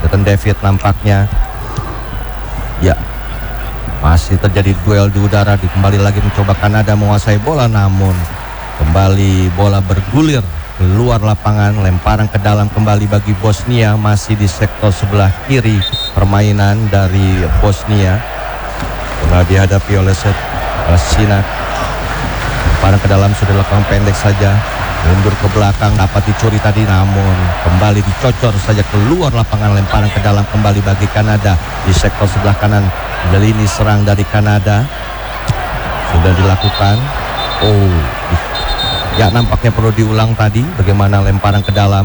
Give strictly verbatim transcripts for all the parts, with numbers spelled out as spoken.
Jonathan David nampaknya. Ya, masih terjadi duel di udara. Kembali lagi mencoba Kanada menguasai bola, namun kembali bola bergulir keluar lapangan. Lemparan ke dalam kembali bagi Bosnia, masih di sektor sebelah kiri permainan dari Bosnia. Bola dihadapi oleh Sinak. Lemparan ke dalam sudah dilakukan pendek saja, mundur ke belakang, dapat dicuri tadi, namun kembali dicocor saja keluar lapangan. Lemparan ke dalam kembali bagi Kanada di sektor sebelah kanan. Lini serang dari Kanada sudah dilakukan. Oh, ya, nampaknya perlu diulang tadi bagaimana lemparan ke dalam.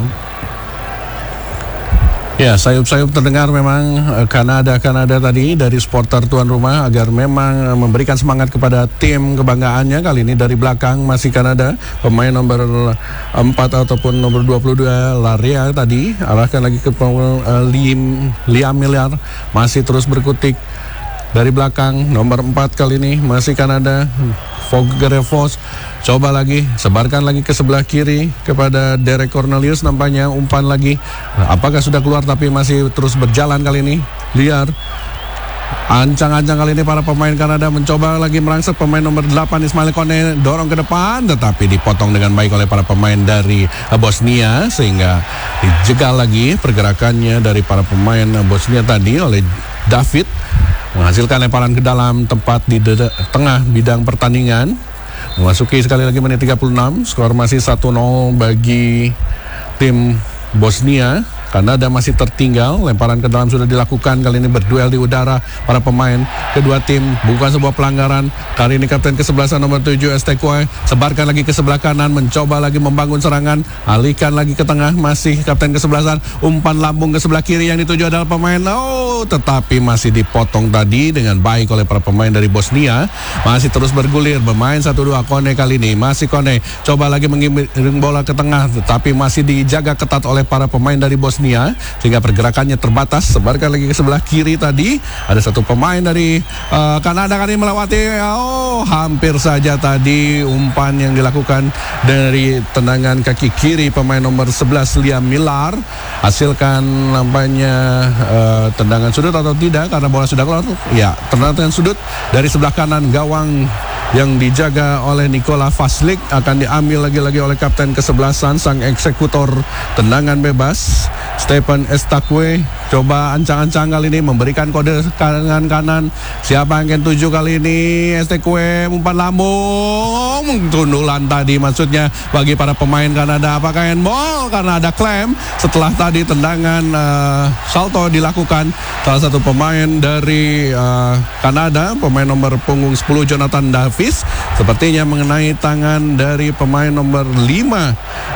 Ya, sayup-sayup terdengar memang Kanada-Kanada tadi dari supporter tuan rumah agar memang memberikan semangat kepada tim kebanggaannya. Kali ini dari belakang masih Kanada, pemain nomor empat ataupun nomor dua puluh dua Laria tadi arahkan lagi ke uh, Liam, Liam Miller, masih terus berkutik dari belakang. Nomor empat kali ini masih Kanada, Fogerevos. Coba lagi, sebarkan lagi ke sebelah kiri kepada Derek Cornelius, nampaknya umpan lagi. Apakah sudah keluar, tapi masih terus berjalan kali ini. Liar. Ancang-ancang kali ini para pemain Kanada mencoba lagi merangsek pemain nomor delapan Ismail Kone, dorong ke depan, tetapi dipotong dengan baik oleh para pemain dari Bosnia, sehingga dijegal lagi pergerakannya dari para pemain Bosnia tadi oleh David, menghasilkan lemparan ke dalam tempat di tengah bidang pertandingan. Memasuki sekali lagi menit tiga puluh enam, skor masih satu nol bagi tim Bosnia. Kanada masih tertinggal, lemparan ke dalam sudah dilakukan, kali ini berduel di udara para pemain kedua tim, bukan sebuah pelanggaran. Kali ini kapten kesebelasan nomor tujuh Estekwe, sebarkan lagi ke sebelah kanan, mencoba lagi membangun serangan, alihkan lagi ke tengah, masih kapten kesebelasan, umpan lambung ke sebelah kiri, yang dituju adalah pemain, oh tetapi masih dipotong tadi dengan baik oleh para pemain dari Bosnia. Masih terus bergulir, bermain satu dua. Kone kali ini, masih Kone, coba lagi mengirim bola ke tengah, tetapi masih dijaga ketat oleh para pemain dari Bosnia, sehingga pergerakannya terbatas. Sebarkan lagi ke sebelah kiri tadi, ada satu pemain dari uh, Kanada kali melewati, oh hampir saja tadi umpan yang dilakukan dari tendangan kaki kiri pemain nomor sebelas Liam Miller, hasilkan nampaknya uh, tendangan sudut atau tidak, karena bola sudah keluar. Ya, tendangan sudut dari sebelah kanan gawang yang dijaga oleh Nikola Vaslik, akan diambil lagi-lagi oleh kapten kesebelasan, sang eksekutor tendangan bebas Stephen Estakwe. Coba ancang-ancang kali ini memberikan kode kanan kanan. Siapa yang tujuh kali ini? Estakwe, umpan lambung, tundulan tadi maksudnya bagi para pemain Kanada. Apakah handball? Karena ada klaim setelah tadi tendangan uh, salto dilakukan salah satu pemain dari uh, Kanada, pemain nomor punggung sepuluh Jonathan Davis, sepertinya mengenai tangan dari pemain nomor lima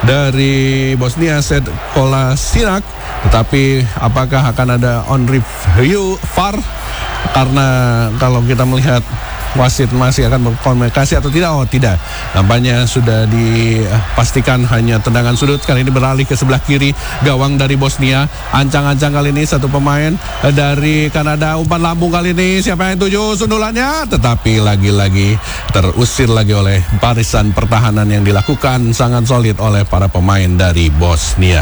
dari Bosnia Sed Kolasinak. Tetapi apakah akan ada on review V A R? Karena kalau kita melihat wasit masih akan berkomunikasi atau tidak, oh tidak, nampaknya sudah dipastikan hanya tendangan sudut. Kali ini beralih ke sebelah kiri gawang dari Bosnia, ancang-ancang kali ini satu pemain dari Kanada, umpan lambung kali ini, siapa yang tuju sundulannya, tetapi lagi-lagi terusir lagi oleh barisan pertahanan yang dilakukan sangat solid oleh para pemain dari Bosnia.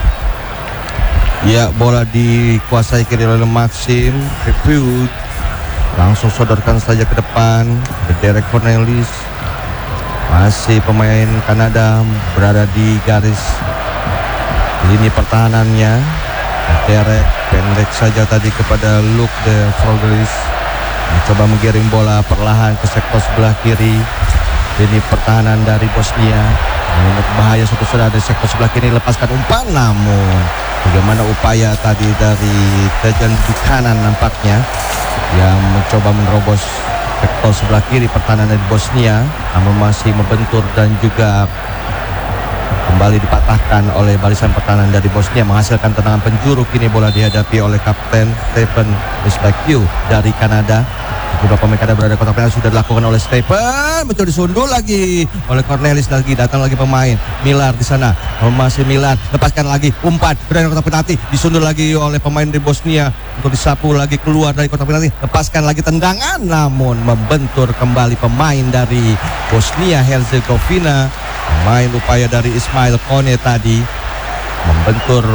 Ya, bola dikuasai kiri oleh Maxim Review, langsung sodorkan saja ke depan. Derek Cornelius, masih pemain Kanada berada di garis lini pertahanannya. Derek pendek saja tadi kepada Luke de Frogris, mencoba menggiring bola perlahan ke sektor sebelah kiri lini pertahanan dari Bosnia. Menurut bahaya suatu sudah dari sektor sebelah kiri, lepaskan umpan, namun bagaimana upaya tadi dari Tejan Buchanan nampaknya yang mencoba menerobos sektor sebelah kiri pertahanan dari Bosnia, namun masih membentur dan juga kembali dipatahkan oleh barisan pertahanan dari Bosnia, menghasilkan tendangan penjuru. Kini bola dihadapi oleh kapten Stephen Estakwe dari Kanada. Kedua pemain Kanada berada di kotak penalti, sudah dilakukan oleh Stephen, mencoba disundul lagi oleh Cornelis, lagi datang lagi pemain Miller di sana, masih Miller, lepaskan lagi umpan berada di kotak penalti, disundul lagi oleh pemain dari Bosnia untuk disapu lagi keluar dari kotak penalti, lepaskan lagi tendangan, namun membentur kembali pemain dari Bosnia Herzegovina. Pemain upaya dari Ismail Kone tadi membentur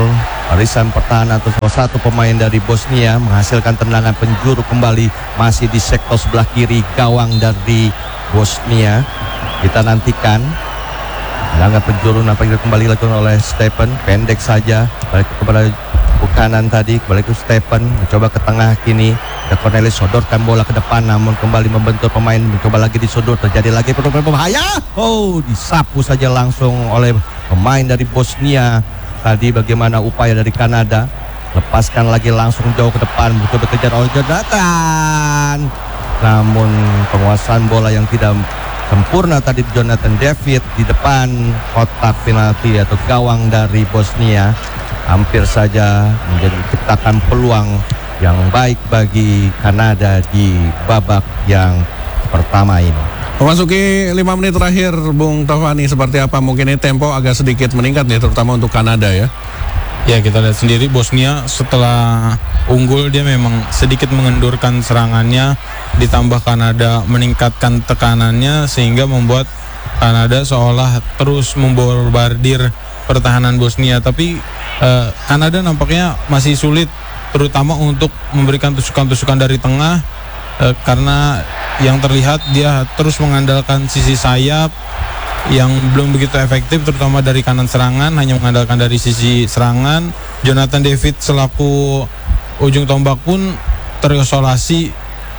barisan pertahanan atau salah satu pemain dari Bosnia menghasilkan tendangan penjuru kembali masih di sektor sebelah kiri gawang dari Bosnia. Kita nantikan tendangan penjuru nampaknya kembali dilakukan oleh Stephen, pendek saja balik kepada kanan tadi, kembali ke Stephen, mencoba ke tengah kini. Ada Cornelis sodorkan bola ke depan, namun kembali membentur pemain, mencoba lagi disodor, terjadi lagi penurunan berbahaya. Oh, disapu saja langsung oleh pemain dari Bosnia. Tadi bagaimana upaya dari Kanada, lepaskan lagi langsung jauh ke depan, mencoba kejar oleh Jonathan. Namun penguasaan bola yang tidak sempurna tadi Jonathan David di depan kotak penalti atau gawang dari Bosnia. Hampir saja menjadi menciptakan peluang yang baik bagi Kanada di babak yang pertama ini. Memasuki lima menit terakhir, Bung Tovani, seperti apa? Mungkin ini tempo agak sedikit meningkat nih, terutama untuk Kanada ya. Ya, kita lihat sendiri Bosnia setelah unggul dia memang sedikit mengendurkan serangannya, ditambah Kanada meningkatkan tekanannya sehingga membuat Kanada seolah terus membombardir pertahanan Bosnia. Tapi eh, Kanada nampaknya masih sulit, terutama untuk memberikan tusukan-tusukan dari tengah, eh, karena yang terlihat dia terus mengandalkan sisi sayap yang belum begitu efektif, terutama dari kanan serangan, hanya mengandalkan dari sisi serangan. Jonathan David selaku ujung tombak pun terisolasi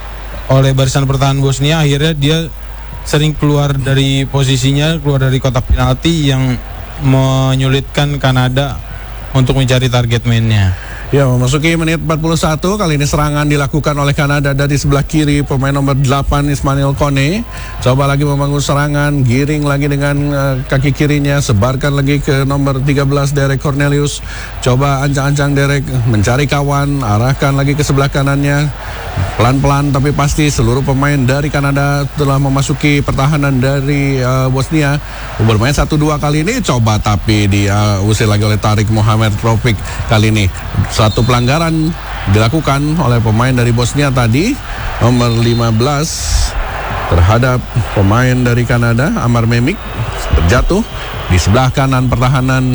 oleh barisan pertahanan Bosnia. Akhirnya dia sering keluar dari posisinya, keluar dari kotak penalti yang menyulitkan Kanada untuk mencari target mainnya. Ya, memasuki menit empat puluh satu, kali ini serangan dilakukan oleh Kanada dari sebelah kiri, pemain nomor delapan Ismail Kone. Coba lagi membangun serangan, giring lagi dengan uh, kaki kirinya, sebarkan lagi ke nomor tiga belas Derek Cornelius. Coba ancang-ancang Derek mencari kawan, arahkan lagi ke sebelah kanannya. Pelan-pelan tapi pasti seluruh pemain dari Kanada telah memasuki pertahanan dari uh, Bosnia. Bermain satu dua kali ini, coba tapi diusir uh, lagi oleh Tarik Mohamed Rofik. Kali ini satu pelanggaran dilakukan oleh pemain dari Bosnia tadi, nomor lima belas terhadap pemain dari Kanada, Amar Memik, terjatuh di sebelah kanan pertahanan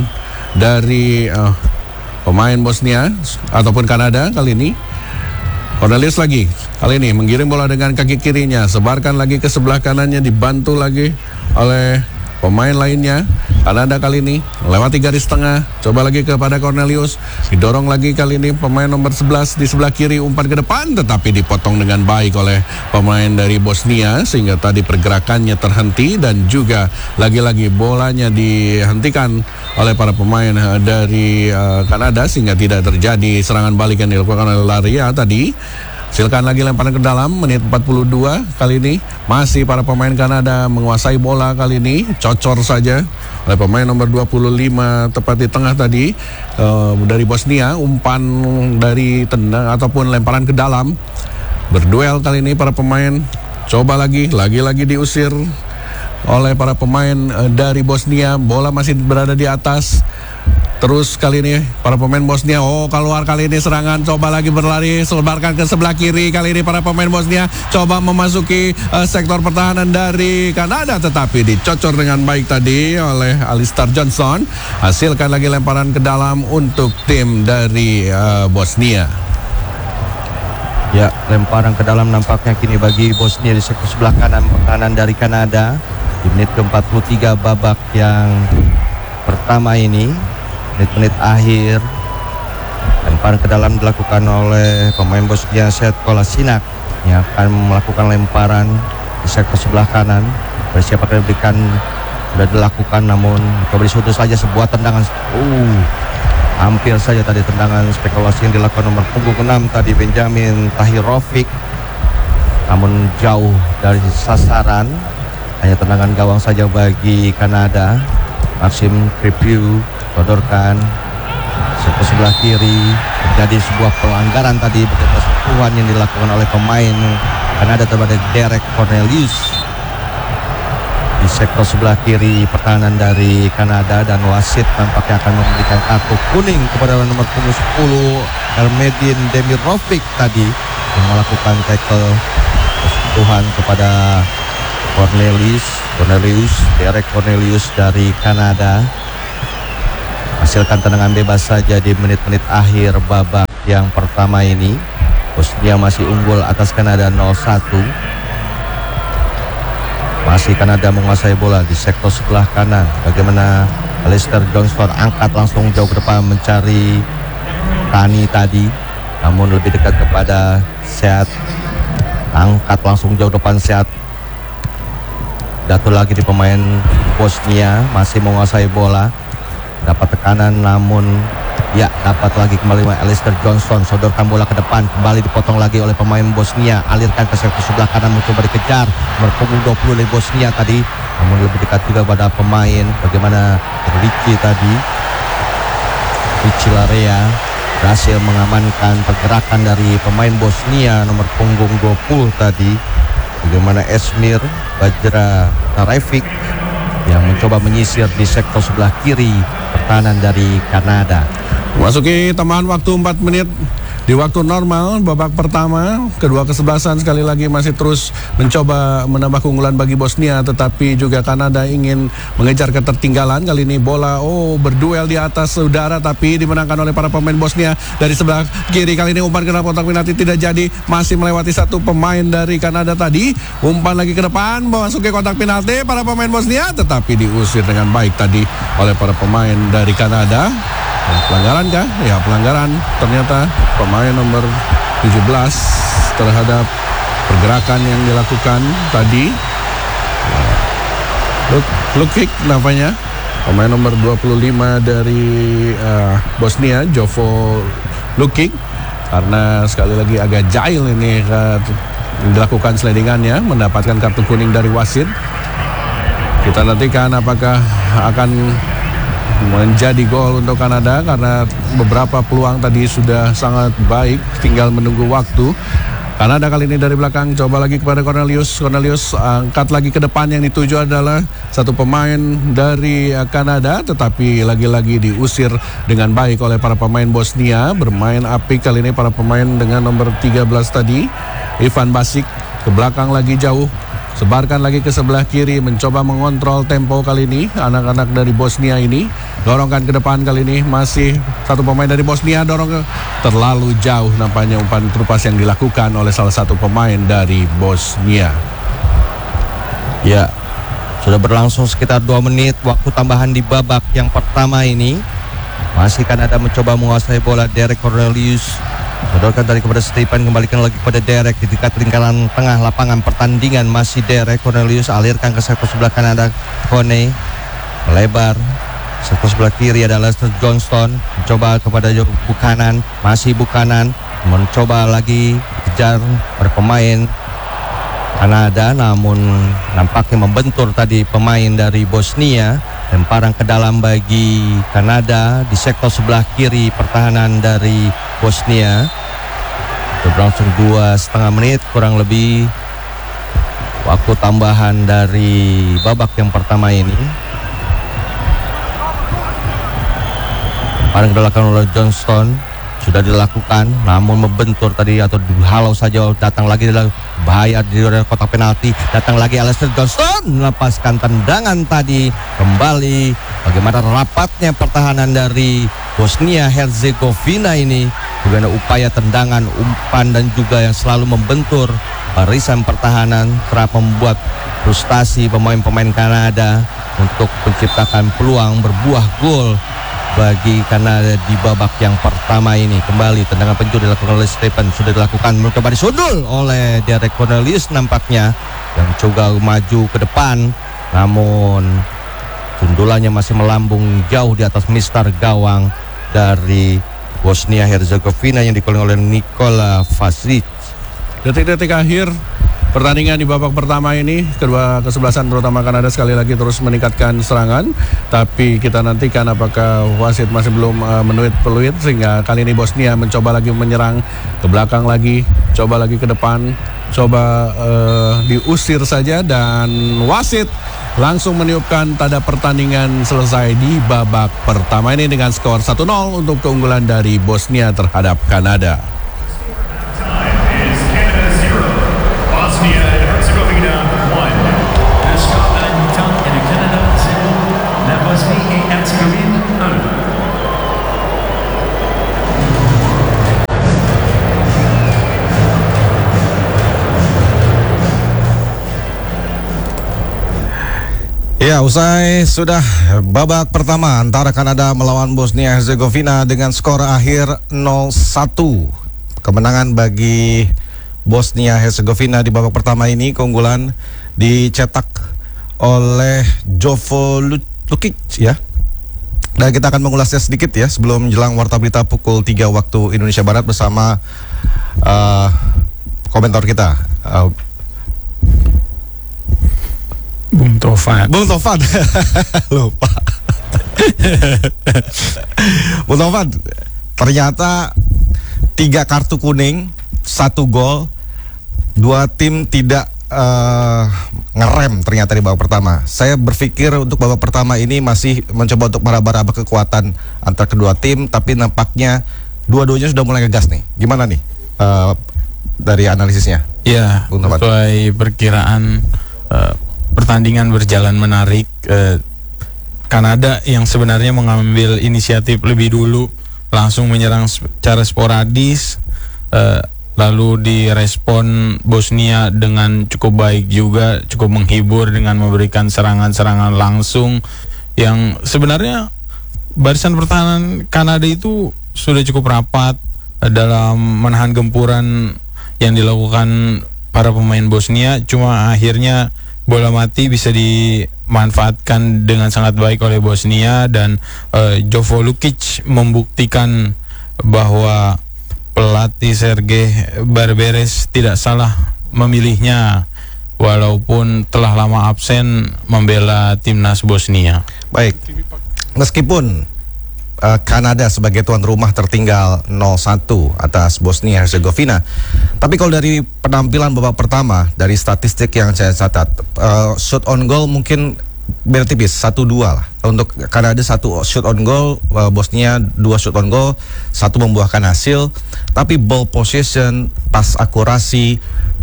dari uh, pemain Bosnia ataupun Kanada. Kali ini Cornelius lagi, kali ini menggiring bola dengan kaki kirinya, sebarkan lagi ke sebelah kanannya, dibantu lagi oleh pemain lainnya. Kanada kali ini lewati garis tengah, coba lagi kepada Cornelius, didorong lagi kali ini pemain nomor sebelas di sebelah kiri, umpan ke depan tetapi dipotong dengan baik oleh pemain dari Bosnia sehingga tadi pergerakannya terhenti dan juga lagi-lagi bolanya dihentikan oleh para pemain dari uh, Kanada sehingga tidak terjadi serangan balik yang dilakukan oleh Laria tadi. Silakan lagi lemparan ke dalam, menit empat puluh dua kali ini masih para pemain Kanada menguasai bola. Kali ini cocor saja oleh pemain nomor dua puluh lima tepat di tengah tadi uh, dari Bosnia, umpan dari tendang ataupun lemparan ke dalam. Berduel kali ini para pemain, coba lagi lagi-lagi diusir oleh para pemain uh, dari Bosnia. Bola masih berada di atas. Terus kali ini para pemain Bosnia, oh keluar kali ini serangan, coba lagi berlari, sebarkan ke sebelah kiri. Kali ini para pemain Bosnia coba memasuki uh, sektor pertahanan dari Kanada, tetapi dicocor dengan baik tadi oleh Alistair Johnson. Hasilkan lagi lemparan ke dalam untuk tim dari uh, Bosnia. Ya, lemparan ke dalam nampaknya kini bagi Bosnia di sektor sebelah kanan pertahanan dari Kanada di menit ke empat puluh tiga babak yang pertama ini. Menit-menit akhir, lemparan ke dalam dilakukan oleh pemain Bosnia Sead Kolasinac yang akan melakukan lemparan di sektor sebelah kanan. Bersiap akan diberikan, sudah dilakukan namun coba disudut saja sebuah tendangan. Uh, hampir saja tadi tendangan spekulasi yang dilakukan nomor punggung enam tadi Benjamin Tahirovic, namun jauh dari sasaran. Hanya tendangan gawang saja bagi Kanada. Maxim Crepeau sodorkan ke sebelah kiri, terjadi sebuah pelanggaran tadi begitu sentuhan yang dilakukan oleh pemain Kanada terhadap Derek Cornelius di sektor sebelah kiri pertahanan dari Kanada, dan wasit tampaknya akan memberikan kartu kuning kepada nomor punggung sepuluh Ermedin Demirovic tadi yang melakukan tackle sentuhan kepada Cornelius Cornelius Derek Cornelius dari Kanada. hasilkan tendangan bebas saja di menit-menit akhir babak yang pertama ini. Bosnia masih unggul atas Kanada nol satu. Masih Kanada menguasai bola di sektor sebelah kanan. Bagaimana Alistair Johnston angkat langsung jauh ke depan mencari Tani tadi, namun lebih dekat kepada Seat. Angkat langsung jauh depan Seat. Jatuh lagi di pemain Bosnia, masih menguasai bola. Dapat tekanan namun ya dapat lagi kembali oleh Alistair Johnston. Sodorkan bola ke depan, kembali dipotong lagi oleh pemain Bosnia. Alirkan ke sektor sebelah kanan, mencoba dikejar nomor punggung dua puluh dari Bosnia tadi, namun lebih dekat juga pada pemain bagaimana Ricky tadi. Ricky Larea berhasil mengamankan pergerakan dari pemain Bosnia nomor punggung dua puluh tadi. Bagaimana Esmir Bajra Tarevic yang mencoba menyisir di sektor sebelah kiri pertahanan dari Kanada. Masuki tambahan waktu empat menit di waktu normal babak pertama. Kedua kesebelasan sekali lagi masih terus mencoba menambah keunggulan bagi Bosnia, tetapi juga Kanada ingin mengejar ketertinggalan. Kali ini bola oh berduel di atas udara, tapi dimenangkan oleh para pemain Bosnia dari sebelah kiri. Kali ini umpan ke dalam kotak penalti tidak jadi, masih melewati satu pemain dari Kanada tadi. Umpan lagi ke depan, memasuki kotak penalti para pemain Bosnia, tetapi diusir dengan baik tadi oleh para pemain dari Kanada. Pelanggaran kah? Ya pelanggaran. Ternyata pemain nomor tujuh belas terhadap pergerakan yang dilakukan tadi. Look, look kick namanya. Pemain nomor dua puluh lima dari uh, Bosnia, Jovo Lukic. Karena sekali lagi agak jahil ini uh, dilakukan slidingannya, mendapatkan kartu kuning dari wasit. Kita nantikan apakah akan menjadi gol untuk Kanada, karena beberapa peluang tadi sudah sangat baik, tinggal menunggu waktu. Kanada kali ini dari belakang, coba lagi kepada Cornelius. Cornelius angkat lagi ke depan, yang dituju adalah satu pemain dari Kanada, tetapi lagi-lagi diusir dengan baik oleh para pemain Bosnia. Bermain apik kali ini para pemain dengan nomor tiga belas tadi, Ivan Basic. Ke belakang lagi jauh, sebarkan lagi ke sebelah kiri, mencoba mengontrol tempo kali ini anak-anak dari Bosnia ini. Dorongkan ke depan kali ini, masih satu pemain dari Bosnia, dorong ke terlalu jauh nampaknya umpan terupas yang dilakukan oleh salah satu pemain dari Bosnia. Ya, sudah berlangsung sekitar dua menit waktu tambahan di babak yang pertama ini. Masih Kanada mencoba menguasai bola. Derek Cornelius sodorkan tadi kepada Stephen, kembalikan lagi kepada Derek di dekat lingkaran tengah lapangan pertandingan. Masih Derek Cornelius, alirkan ke sektor sebelah Kanada. Kone melebar sektor sebelah kiri adalah Johnston, mencoba kepada Buchanan. Masih Buchanan mencoba lagi kejar pada pemain Kanada, namun nampaknya membentur tadi pemain dari Bosnia. Lemparan ke dalam bagi Kanada di sektor sebelah kiri pertahanan dari Bosnia. Berlangsung dua setengah menit kurang lebih waktu tambahan dari babak yang pertama ini. Lemparan dilakukan oleh Johnston sudah dilakukan, namun membentur tadi atau dihalau saja. Datang lagi dalam bahaya di luar kotak penalti. Datang lagi Alistair Johnston melepaskan tendangan tadi. Kembali bagaimana rapatnya pertahanan dari Bosnia Herzegovina ini. Bagaimana upaya tendangan, umpan dan juga yang selalu membentur barisan pertahanan kerap membuat frustasi pemain-pemain Kanada untuk menciptakan peluang berbuah gol bagi Kanada di babak yang pertama ini. Kembali tendangan penjuru dilakukan oleh Stephen, sudah dilakukan, mencoba disundul oleh Derek Cornelius nampaknya, yang coba maju ke depan, namun sundulannya masih melambung jauh di atas mistar gawang dari Bosnia Herzegovina yang dikelola oleh Nikola Vasic. Detik-detik akhir pertandingan di babak pertama ini, kedua kesebelasan terutama Kanada sekali lagi terus meningkatkan serangan, tapi kita nantikan apakah wasit masih belum uh, menuit peluit, sehingga kali ini Bosnia mencoba lagi menyerang ke belakang lagi, coba lagi ke depan, coba uh, diusir saja, dan wasit langsung meniupkan tanda pertandingan selesai di babak pertama ini dengan skor satu nol untuk keunggulan dari Bosnia terhadap Kanada. Ya, usai sudah babak pertama antara Kanada melawan Bosnia Herzegovina dengan skor akhir nol satu. Kemenangan bagi Bosnia Herzegovina di babak pertama ini, keunggulan dicetak oleh Jovo Lukic ya. Dan kita akan mengulasnya sedikit ya sebelum jelang warta berita pukul tiga waktu Indonesia Barat bersama uh, komentar kita. Uh, Bung Taufan. Bung Taufan. Lupa. Bung Taufan, ternyata tiga kartu kuning, satu gol, dua tim tidak uh, ngerem ternyata di babak pertama. Saya berpikir untuk babak pertama ini masih mencoba untuk meraba-raba kekuatan antara kedua tim, tapi nampaknya dua-duanya sudah mulai ngegas nih. Gimana nih uh, dari analisisnya? Ya, sesuai perkiraan uh, pertandingan berjalan menarik. Eh, Kanada yang sebenarnya mengambil inisiatif lebih dulu, langsung menyerang secara sporadis, eh, lalu direspon Bosnia dengan cukup baik juga, cukup menghibur dengan memberikan serangan-serangan langsung yang sebenarnya barisan pertahanan Kanada itu sudah cukup rapat eh, dalam menahan gempuran yang dilakukan para pemain Bosnia. Cuma akhirnya bola mati bisa dimanfaatkan dengan sangat baik oleh Bosnia, dan uh, Jovo Lukic membuktikan bahwa pelatih Sergej Barberes tidak salah memilihnya walaupun telah lama absen membela timnas Bosnia. Baik, meskipun uh, Kanada sebagai tuan rumah tertinggal nol satu atas Bosnia Herzegovina, tapi kalau dari penampilan babak pertama, dari statistik yang saya catat, uh, shoot on goal mungkin beda tipis, satu dua lah. Untuk Kanada satu shoot on goal, uh, Bosnia dua shoot on goal, satu membuahkan hasil. Tapi ball possession, pas akurasi,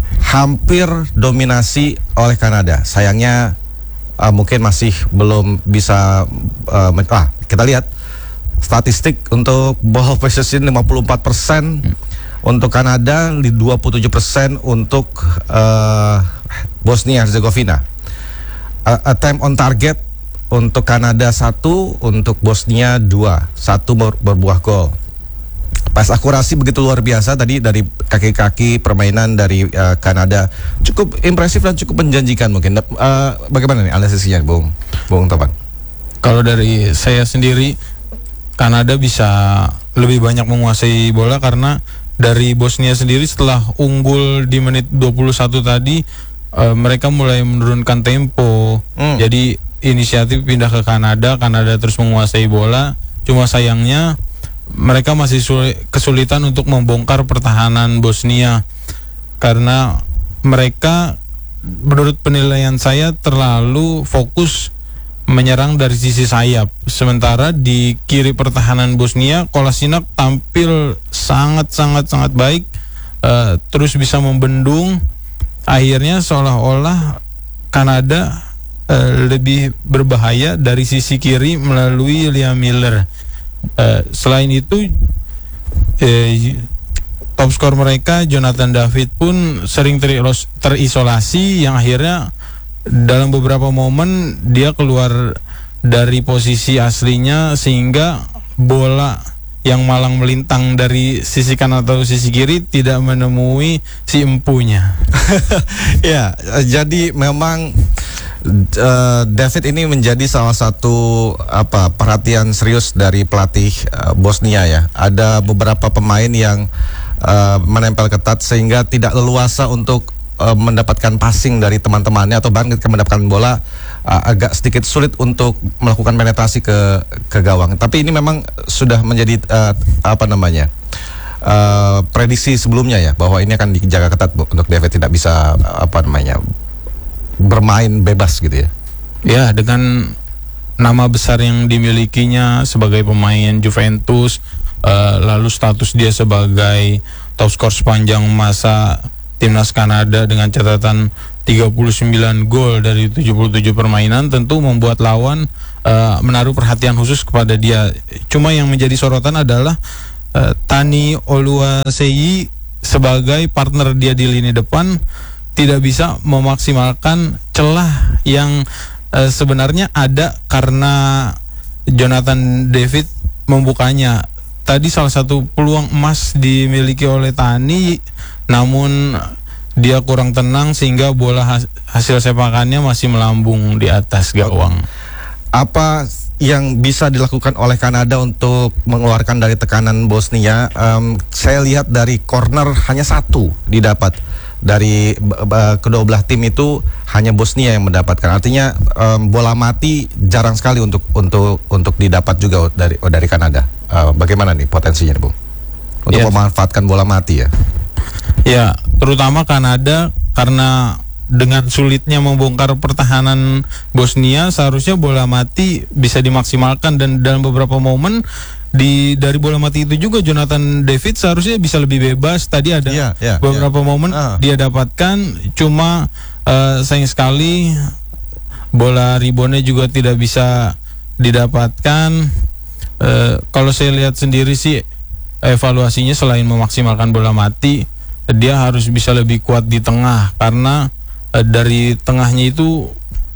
hampir dominasi oleh Kanada. Sayangnya uh, mungkin masih belum bisa, uh, ah, kita lihat statistik untuk ball possession lima puluh empat persen untuk Kanada, dua puluh tujuh persen untuk uh, Bosnia Herzegovina. Uh, attempt on target untuk Kanada satu, untuk Bosnia dua, satu ber berbuah gol. Pas akurasi begitu luar biasa tadi dari kaki-kaki permainan dari uh, Kanada, cukup impresif dan cukup menjanjikan mungkin. Uh, bagaimana nih analisisnya, Bung Bung Topan? Kalau dari saya sendiri, Kanada bisa lebih banyak menguasai bola karena dari Bosnia sendiri setelah unggul di menit dua puluh satu tadi, uh, mereka mulai menurunkan tempo. Hmm. Jadi inisiatif pindah ke Kanada, Kanada terus menguasai bola. Cuma sayangnya mereka masih kesulitan untuk membongkar pertahanan Bosnia karena mereka, menurut penilaian saya, terlalu fokus menyerang dari sisi sayap. Sementara di kiri pertahanan Bosnia, Kolasinac tampil sangat-sangat-sangat baik, uh, terus bisa membendung. Akhirnya seolah-olah Kanada uh, lebih berbahaya dari sisi kiri melalui Liam Miller. Uh, selain itu, uh, top skor mereka Jonathan David pun sering terisolasi, yang akhirnya dalam beberapa momen dia keluar dari posisi aslinya sehingga bola yang malang melintang dari sisi kanan atau sisi kiri tidak menemui si empunya. Ya, jadi memang uh, David ini menjadi salah satu apa perhatian serius dari pelatih uh, Bosnia ya. Ada beberapa pemain yang uh, menempel ketat sehingga tidak leluasa untuk uh, mendapatkan passing dari teman-temannya, atau bahkan ketika mendapatkan bola uh, agak sedikit sulit untuk melakukan penetrasi ke ke gawang. Tapi ini memang sudah menjadi uh, apa namanya? Uh, prediksi sebelumnya ya, bahwa ini akan dijaga ketat Bu, untuk David tidak bisa uh, apa namanya bermain bebas gitu ya. Ya, dengan nama besar yang dimilikinya sebagai pemain Juventus, uh, lalu status dia sebagai top skor sepanjang masa timnas Kanada dengan catatan tiga puluh sembilan gol dari tujuh puluh tujuh permainan, tentu membuat lawan uh, menaruh perhatian khusus kepada dia. Cuma yang menjadi sorotan adalah uh, Tani Oluwaseyi sebagai partner dia di lini depan tidak bisa memaksimalkan celah yang uh, sebenarnya ada karena Jonathan David membukanya. Tadi salah satu peluang emas dimiliki oleh Tani, namun dia kurang tenang sehingga bola has hasil sepakannya masih melambung di atas gawang. Apa yang bisa dilakukan oleh Kanada untuk mengeluarkan dari tekanan Bosnia? Um, saya lihat dari corner hanya satu didapat. Dari kedua belah tim itu hanya Bosnia yang mendapatkan. Artinya um, bola mati jarang sekali untuk untuk untuk didapat juga dari dari Kanada. Uh, bagaimana nih potensinya, Bung? Untuk yeah. memanfaatkan bola mati ya. Ya, terutama Kanada karena dengan sulitnya membongkar pertahanan Bosnia, seharusnya bola mati bisa dimaksimalkan, dan dalam beberapa momen di dari bola mati itu juga Jonathan David seharusnya bisa lebih bebas. Tadi ada yeah, yeah, beberapa yeah. momen uh. dia dapatkan, cuma uh, sayang sekali bola reboundnya juga tidak bisa didapatkan. Uh, kalau saya lihat sendiri sih evaluasinya selain memaksimalkan bola mati, dia harus bisa lebih kuat di tengah, karena uh, dari tengahnya itu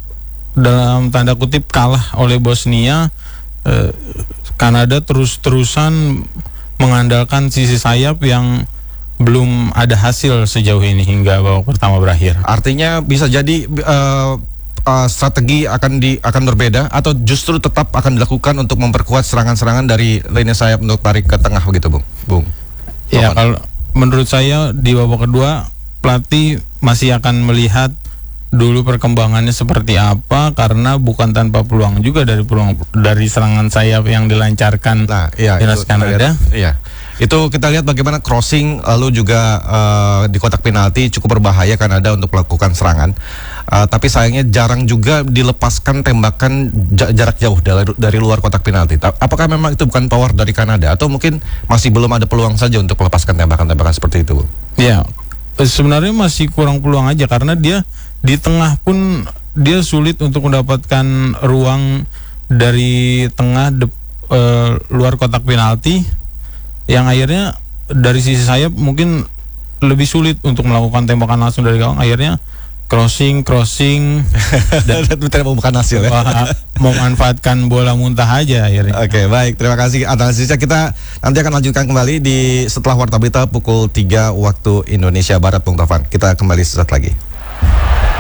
dalam tanda kutip kalah oleh Bosnia. uh, Kanada terus-terusan mengandalkan sisi sayap yang belum ada hasil sejauh ini hingga babak pertama berakhir. Artinya bisa jadi uh, uh, strategi akan di akan berbeda, atau justru tetap akan dilakukan untuk memperkuat serangan-serangan dari lini sayap untuk tarik ke tengah begitu, Bung? Bung. Ya, kalau menurut saya di babak kedua pelatih masih akan melihat dulu perkembangannya seperti apa, karena bukan tanpa peluang juga dari peluang dari serangan sayap yang dilancarkan nah, iya, timnas Kanada. Iya. Itu kita lihat bagaimana crossing lalu juga uh, di kotak penalti cukup berbahaya Kanada untuk melakukan serangan. Uh, tapi sayangnya jarang juga dilepaskan tembakan jarak jauh dari, dari luar kotak penalti. Apakah memang itu bukan power dari Kanada, atau mungkin masih belum ada peluang saja untuk melepaskan tembakan-tembakan seperti itu? Iya. Sebenarnya masih kurang peluang aja, karena dia di tengah pun dia sulit untuk mendapatkan ruang dari tengah de, e, luar kotak penalti, yang akhirnya dari sisi sayap mungkin lebih sulit untuk melakukan tembakan langsung dari gawang. Akhirnya crossing crossing dan tidak membuahkan hasil ya. Memanfaatkan bola muntah aja akhirnya. Oke, okay, baik, terima kasih analisisnya. Kita nanti akan lanjutkan kembali di setelah Warta Berita pukul tiga waktu Indonesia Barat, Bung Taufan. Kita kembali sesaat lagi.